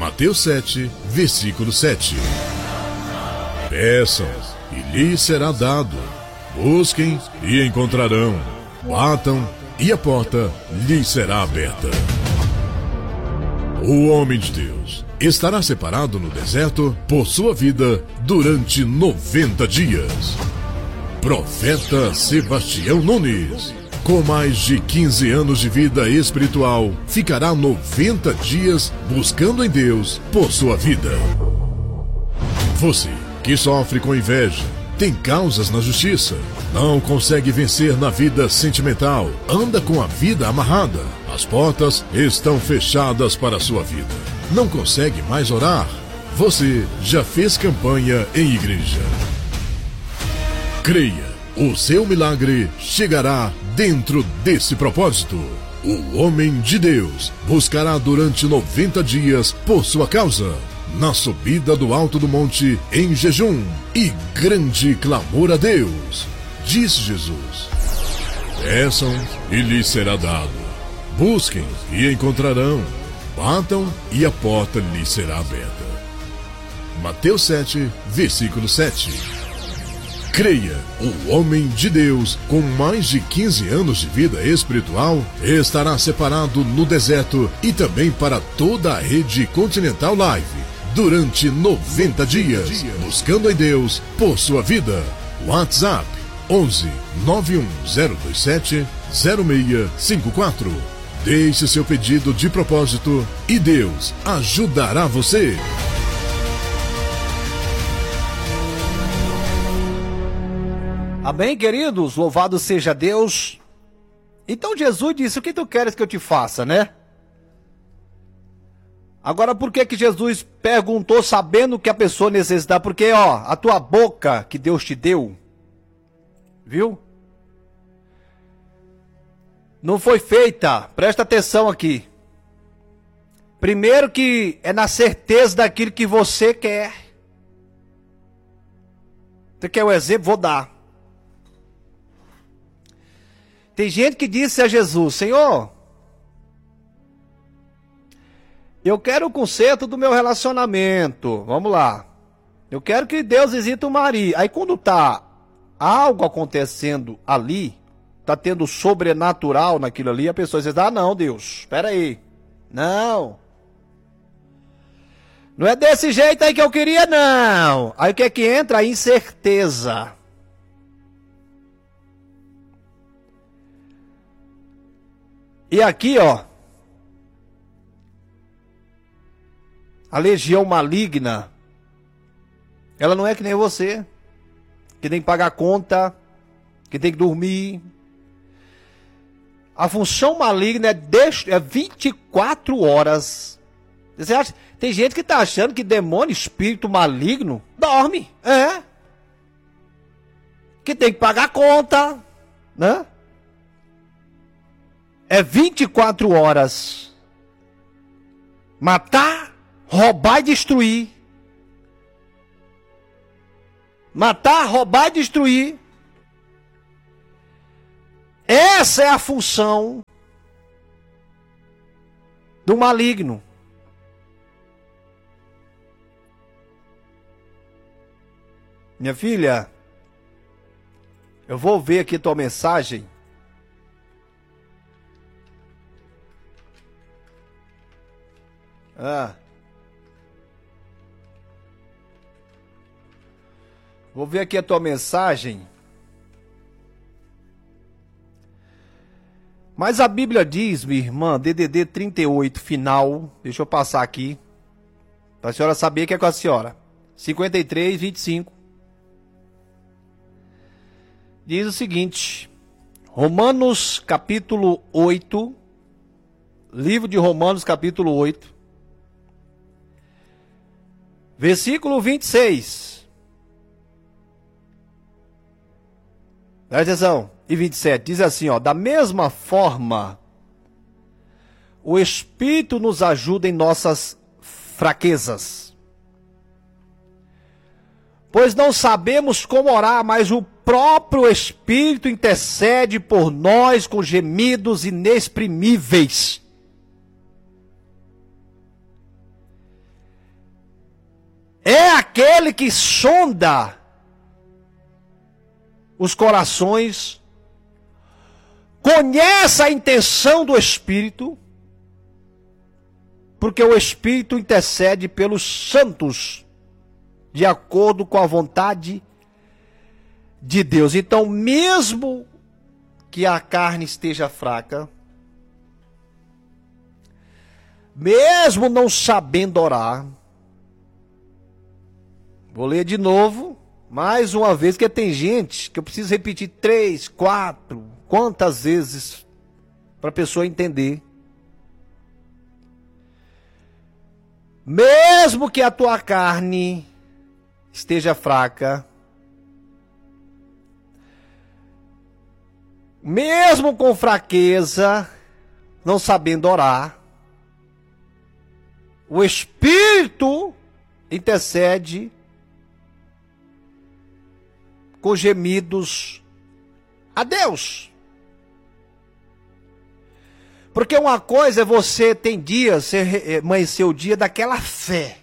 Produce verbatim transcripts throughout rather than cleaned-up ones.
Mateus sete, versículo sete. Peçam, e lhes será dado. Busquem, e encontrarão. Batam, e a porta lhes será aberta. O homem de Deus estará separado no deserto por sua vida durante noventa dias. Profeta Sebastião Nunes, com mais de quinze anos de vida espiritual, ficará noventa dias buscando em Deus por sua vida. Você que sofre com inveja, tem causas na justiça, não consegue vencer na vida sentimental, anda com a vida amarrada, as portas estão fechadas para a sua vida, não consegue mais orar, você já fez campanha em igreja. Creia, o seu milagre chegará dentro desse propósito. O homem de Deus buscará durante noventa dias por sua causa, na subida do alto do monte em jejum e grande clamor a Deus. Disse Jesus: peçam e lhes será dado. Busquem e encontrarão. Batam e a porta lhes será aberta. Mateus sete, versículo sete. Creia, o homem de Deus, com mais de quinze anos de vida espiritual, estará separado no deserto e também para toda a rede Continental Live, durante noventa dias, buscando em Deus por sua vida. WhatsApp onze, nove um zero dois sete, zero seis cinco quatro. Deixe seu pedido de propósito e Deus ajudará você. Amém, queridos? Louvado seja Deus. Então Jesus disse: o que tu queres que eu te faça, né? Agora, por que que Jesus perguntou sabendo que a pessoa necessita? Porque, ó, a tua boca que Deus te deu, viu? Não foi feita, presta atenção aqui. Primeiro que é na certeza daquilo que você quer. Você quer um exemplo? Vou dar. Tem gente que disse a Jesus: Senhor, eu quero o conserto do meu relacionamento. Vamos lá. Eu quero que Deus visite o Maria. Aí quando tá algo acontecendo ali, tá tendo sobrenatural naquilo ali, a pessoa diz: ah, não, Deus, espera aí. Não. Não é desse jeito aí que eu queria, não. Aí o que é que entra? A incerteza. E aqui, ó, a legião maligna, ela não é que nem você, que tem que pagar conta, que tem que dormir. A função maligna é, de, é vinte e quatro horas. Você acha? Tem gente que tá achando que demônio, espírito maligno, dorme. É. Que tem que pagar conta, né? É vinte e quatro horas. Matar, roubar e destruir. Matar, roubar e destruir. Essa é a função do maligno. Minha filha, eu vou ver aqui tua mensagem. Ah. Vou ver aqui a tua mensagem. Mas a Bíblia diz, minha irmã, D D D trinta e oito, final. Deixa eu passar aqui, para a senhora saber que é com a senhora. cinquenta e três, vinte e cinco. Diz o seguinte. Romanos capítulo oito. Livro de Romanos capítulo oito. Versículo vinte e seis. Presta atenção. E vinte e sete. Diz assim, ó. Da mesma forma, o Espírito nos ajuda em nossas fraquezas. Pois não sabemos como orar, mas o próprio Espírito intercede por nós com gemidos inexprimíveis. aquele que sonda os corações, conhece a intenção do Espírito, porque o Espírito intercede pelos santos, de acordo com a vontade de Deus. Então, mesmo que a carne esteja fraca, mesmo não sabendo orar, vou ler de novo, mais uma vez, que tem gente que eu preciso repetir três, quatro, quantas vezes para a pessoa entender. Mesmo que a tua carne esteja fraca, mesmo com fraqueza, não sabendo orar, o Espírito intercede com gemidos a Deus. Porque uma coisa é você, tem dias, você amanhecer o dia daquela fé,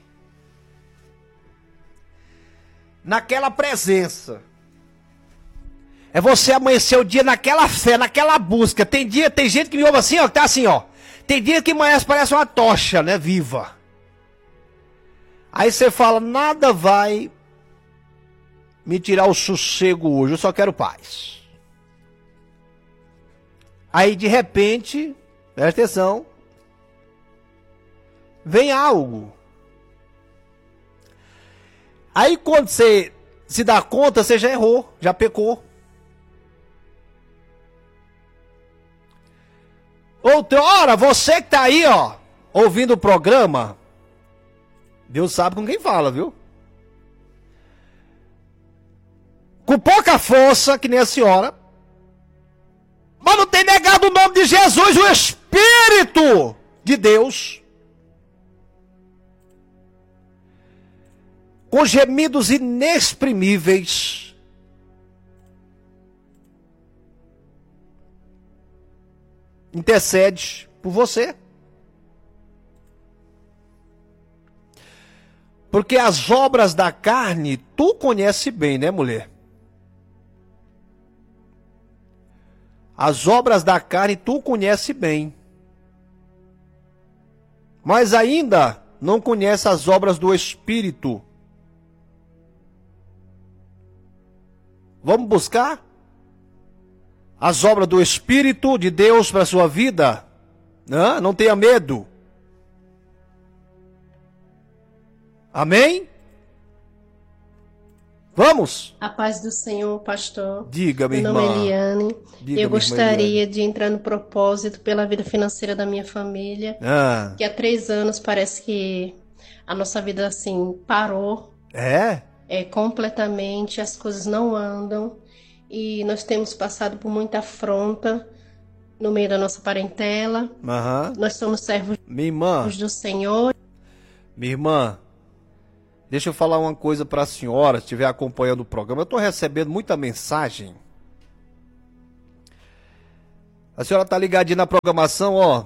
naquela presença. É você amanhecer o dia naquela fé, naquela busca. Tem dia, tem gente que me ouve assim, ó, que tá assim, ó. Tem dia que amanhece, parece uma tocha, né, viva. Aí você fala, nada vai me tirar o sossego hoje, eu só quero paz. Aí de repente, presta atenção, vem algo. Aí quando você se dá conta, você já errou, já pecou. Outra hora, você que tá aí, ó, ouvindo o programa, Deus sabe com quem fala, viu? Com pouca força, que nem a senhora, mas não tem negado o nome de Jesus, o Espírito de Deus, com gemidos inexprimíveis, intercede por você. Porque as obras da carne, tu conhece bem, né, mulher? As obras da carne, tu conhece bem. Mas ainda não conhece as obras do Espírito. Vamos buscar as obras do Espírito de Deus para a sua vida? Não, não tenha medo. Amém? Vamos? A paz do Senhor, pastor. Diga, minha irmã. Meu nome é Eliane. Diga, Eu gostaria de entrar no propósito pela vida financeira da minha família. Ah. Que há três anos parece que a nossa vida assim parou. É? É, completamente, as coisas não andam. E nós temos passado por muita afronta no meio da nossa parentela. Uhum. Nós somos servos minha irmã. do Senhor. Minha irmã, deixa eu falar uma coisa para a senhora, se estiver acompanhando o programa. Eu estou recebendo muita mensagem. A senhora está ligadinha na programação, ó.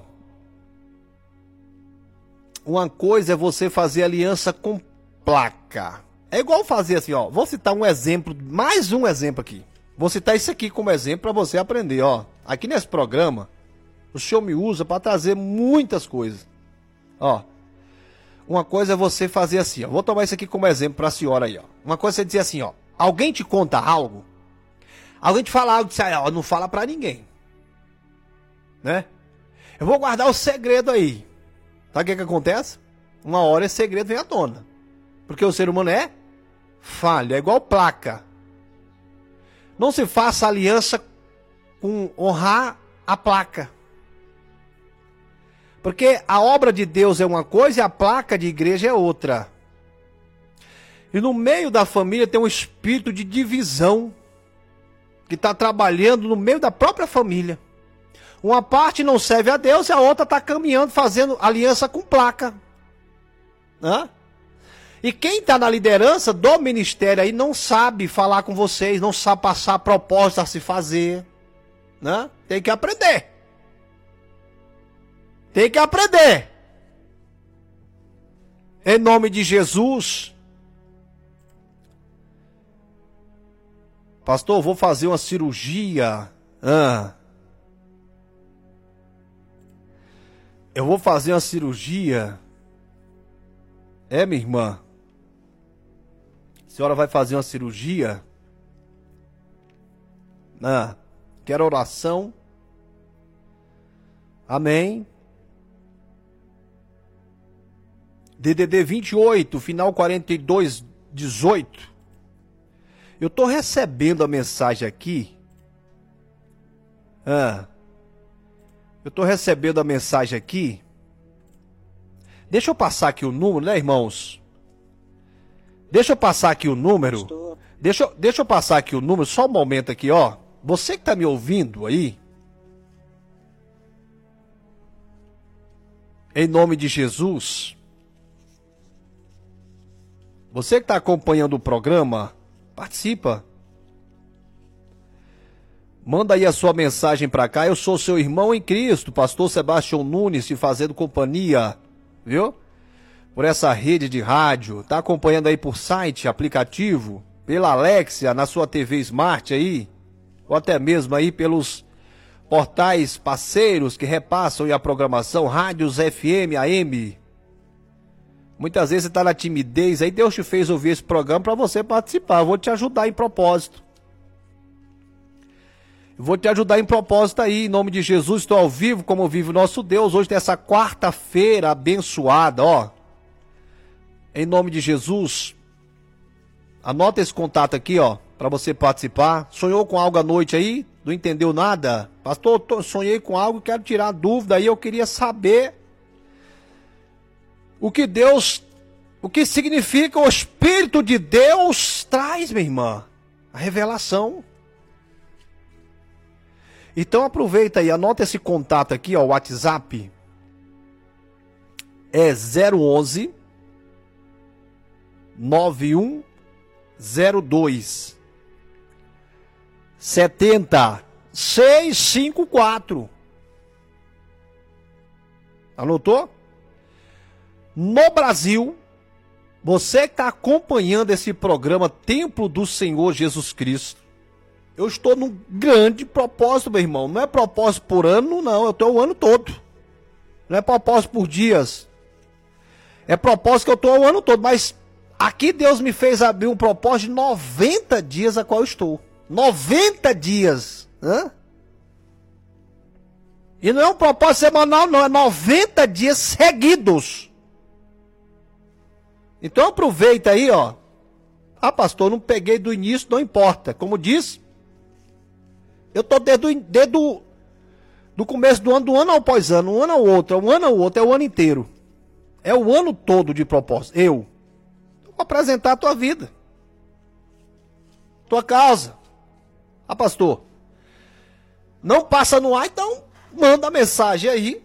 Uma coisa é você fazer aliança com placa. É igual fazer assim, ó. Vou citar um exemplo, mais um exemplo aqui. Vou citar isso aqui como exemplo para você aprender, ó. Aqui nesse programa, o senhor me usa para trazer muitas coisas. Ó. Uma coisa é você fazer assim, ó. Vou tomar isso aqui como exemplo para a senhora aí, ó. Uma coisa é você dizer assim, ó. Alguém te conta algo, alguém te fala algo, aí, ó, não fala para ninguém, né? Eu vou guardar o segredo aí. Sabe o que que acontece? Uma hora esse segredo vem à tona, porque o ser humano é falho, é igual placa. Não se faça aliança com honrar a placa. Porque a obra de Deus é uma coisa e a placa de igreja é outra. E no meio da família tem um espírito de divisão que está trabalhando no meio da própria família. Uma parte não serve a Deus e a outra está caminhando, fazendo aliança com placa. Hã? E quem está na liderança do ministério aí não sabe falar com vocês, não sabe passar propósito a se fazer. Né? Tem que aprender. Tem que aprender. Em nome de Jesus, Pastor, vou fazer uma cirurgia. Ah. Eu vou fazer uma cirurgia. É, minha irmã? A senhora vai fazer uma cirurgia? Ah. Quero oração. Amém. D D D vinte e oito, final quarenta e dois, dezoito. Eu tô recebendo a mensagem aqui. Ah. Eu tô recebendo a mensagem aqui. Deixa eu passar aqui o número, né, irmãos? Deixa eu passar aqui o número. Deixa, deixa eu passar aqui o número, só um momento aqui, ó. Você que tá me ouvindo aí, em nome de Jesus, você que tá acompanhando o programa, participa. Manda aí a sua mensagem para cá. Eu sou seu irmão em Cristo, pastor Sebastião Nunes, te fazendo companhia, viu? Por essa rede de rádio. Tá acompanhando aí por site, aplicativo, pela Alexia, na sua T V Smart aí, ou até mesmo aí pelos portais parceiros que repassam aí a programação, rádios F M, A M. Muitas vezes você tá na timidez, aí Deus te fez ouvir esse programa para você participar. Eu vou te ajudar em propósito. Eu vou te ajudar em propósito aí, em nome de Jesus. Estou ao vivo, como vive o nosso Deus, hoje nessa quarta-feira abençoada, ó. Em nome de Jesus, anota esse contato aqui, ó, para você participar. Sonhou com algo à noite aí? Não entendeu nada? Pastor, tô, sonhei com algo, quero tirar dúvida aí, eu queria saber o que Deus, o que significa o Espírito de Deus traz, minha irmã, a revelação. Então aproveita aí, anota esse contato aqui, ó, o WhatsApp. É zero onze, nove um zero dois, sete zero seis cinco quatro. Anotou? No Brasil, você que está acompanhando esse programa Templo do Senhor Jesus Cristo, eu estou num grande propósito, meu irmão. Não é propósito por ano, não. Eu estou o ano todo. Não é propósito por dias. É propósito que eu estou o ano todo. Mas aqui Deus me fez abrir um propósito de noventa dias a qual eu estou. noventa dias. Hã? E não é um propósito semanal, não. É noventa dias seguidos. Então aproveita aí, ó. Ah, pastor, não peguei do início, não importa. Como diz, eu tô desde, desde o do começo do ano, do ano após ano, um ano ao outro, um ano ao outro, é o ano inteiro. É o ano todo de propósito. Eu vou apresentar a tua vida, tua causa. Ah, pastor, não passa no ar, então manda a mensagem aí.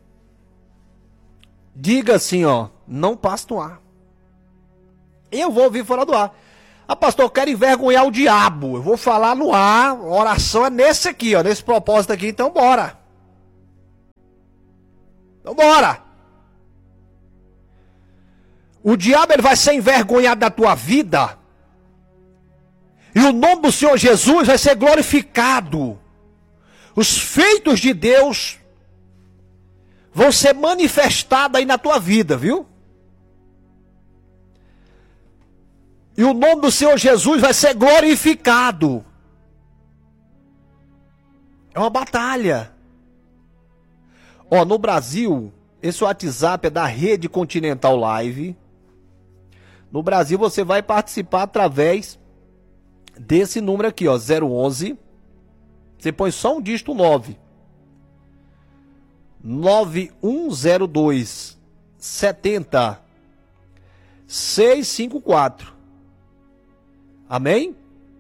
Diga assim, ó, não passa no ar. Eu vou ouvir fora do ar. Ah, pastor, eu quero envergonhar o diabo. Eu vou falar no ar. A oração é nesse aqui, ó. Nesse propósito aqui. Então bora. Então bora. O diabo, ele vai ser envergonhado da tua vida. E o nome do Senhor Jesus vai ser glorificado. Os feitos de Deus vão ser manifestados aí na tua vida, viu? E o nome do Senhor Jesus vai ser glorificado. É uma batalha. Ó, no Brasil, esse WhatsApp é da Rede Continental Live. No Brasil você vai participar através desse número aqui, ó, zero onze. Você põe só um dígito nove. nove um zero dois, sete zero seis cinco quatro. Amém?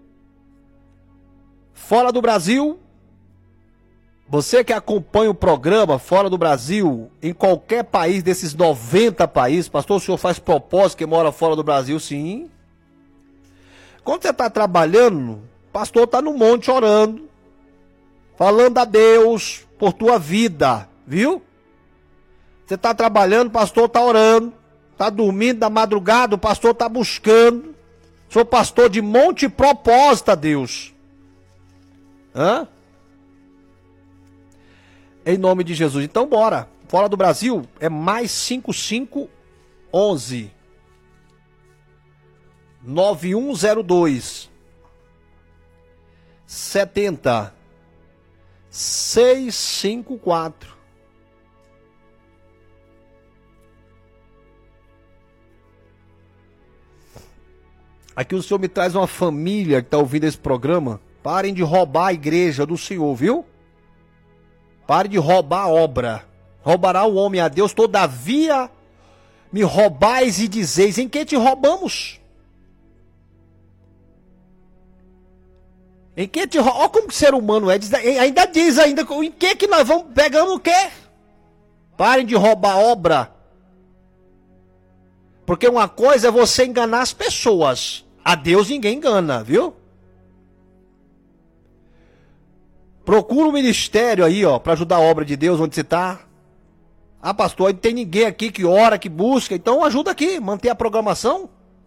Fora do Brasil, você que acompanha o programa fora do Brasil, em qualquer país desses noventa países, pastor, o senhor faz propósito que mora fora do Brasil? Sim. Quando você está trabalhando, o pastor está no monte orando, falando a Deus por tua vida, viu? Você está trabalhando, o pastor está orando, está dormindo da madrugada, o pastor está buscando. Sou pastor de monte propósito a Deus. Hã? Em nome de Jesus. Então bora. Fora do Brasil é mais cinco cinco onze nove um zero dois setenta seis cinco quatro. Aqui o senhor me traz uma família que está ouvindo esse programa. Parem de roubar a igreja do senhor, viu? Pare de roubar a obra. Roubará o homem a Deus, todavia me roubais e dizeis, em que te roubamos? Em que te roubamos? Olha como que ser humano é, diz, ainda diz ainda, em que que nós vamos, pegando o quê? Parem de roubar a obra. Porque uma coisa é você enganar as pessoas, a Deus ninguém engana, viu? Procura um ministério aí, ó, para ajudar a obra de Deus onde você está. Ah, pastor, não tem ninguém aqui que ora, que busca. Então ajuda aqui, manter a programação.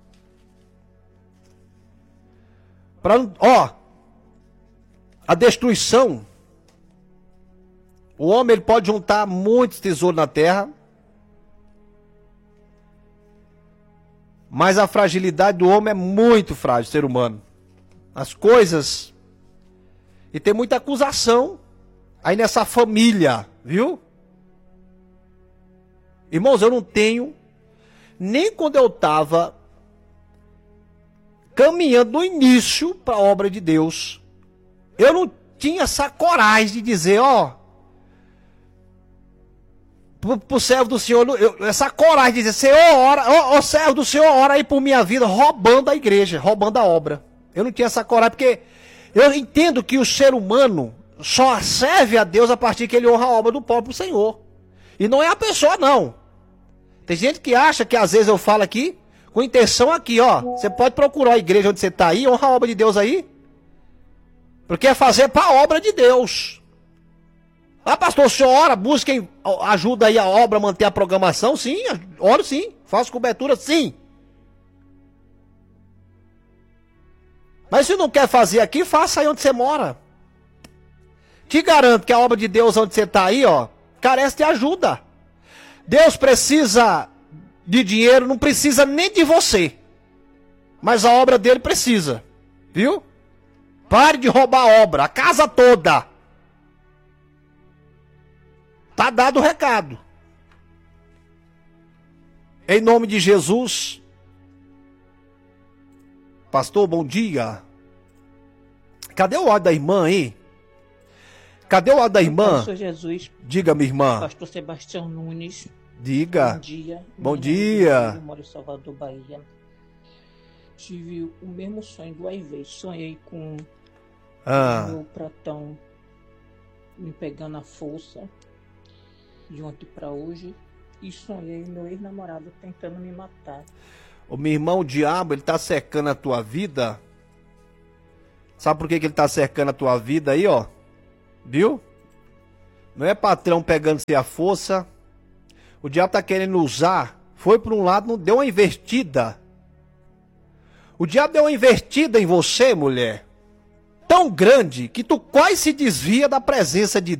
Pra, ó, a destruição. O homem ele pode juntar muitos tesouros na terra. Mas a fragilidade do homem é muito frágil, ser humano. As coisas... E tem muita acusação aí nessa família, viu? Irmãos, eu não tenho, nem quando eu estava caminhando no início para a obra de Deus, eu não tinha essa coragem de dizer, ó, pro, pro servo do Senhor, eu, essa coragem de dizer, Senhor, ora, ó, ó, servo do Senhor, ora aí por minha vida, roubando a igreja, roubando a obra. Eu não tinha essa coragem, porque eu entendo que o ser humano só serve a Deus a partir que ele honra a obra do próprio Senhor. E não é a pessoa, não. Tem gente que acha que às vezes eu falo aqui, com intenção aqui, ó. Você pode procurar a igreja onde você está aí, honra a obra de Deus aí. Porque é fazer para a obra de Deus. Ah, pastor, o senhor ora, busquem ajuda aí a obra, manter a programação? Sim, oro sim. Faço cobertura, sim. Mas se não quer fazer aqui, faça aí onde você mora. Te garanto que a obra de Deus onde você está aí, ó, carece de ajuda. Deus precisa de dinheiro, não precisa nem de você. Mas a obra dele precisa. Viu? Pare de roubar a obra, a casa toda. Tá dado o recado. Em nome de Jesus. Pastor, bom dia. Cadê o áudio da irmã aí? Cadê o áudio da irmã? Pastor Jesus. Diga, minha irmã. Pastor Sebastião Nunes. Diga. Bom dia. Bom dia. Eu moro em Salvador, Bahia. Tive o mesmo sonho do Aivei. Sonhei com ah. o meu pratão me pegando a força de ontem para hoje. E sonhei meu ex-namorado tentando me matar. Ô, meu irmão, o diabo, ele tá cercando a tua vida. Sabe por que, que ele tá cercando a tua vida aí, ó? Viu? Não é patrão pegando-se a força. O diabo tá querendo usar. Foi por um lado, não deu uma invertida. O diabo deu uma invertida em você, mulher. Tão grande que tu quase se desvia da presença de